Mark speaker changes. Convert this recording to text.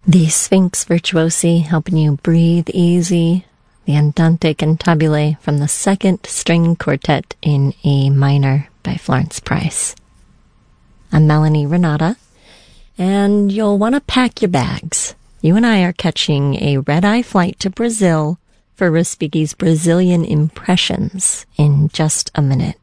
Speaker 1: The Sphinx Virtuosi helping you breathe easy. The Andante Cantabile from the Second String Quartet in A minor by Florence Price. I'm Melanie Renata, and you'll want to pack your bags. You and I are catching a red-eye flight to Brazil for Respighi's Brazilian Impressions in just a minute.